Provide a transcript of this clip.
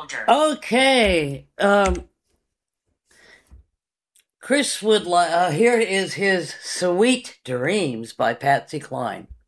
Okay. Chris would like. Here is his "Sweet Dreams" by Patsy Cline.